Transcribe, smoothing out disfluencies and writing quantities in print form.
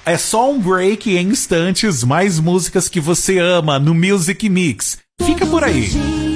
É só um break, em instantes, mais músicas que você ama no Music Mix. Fica por aí.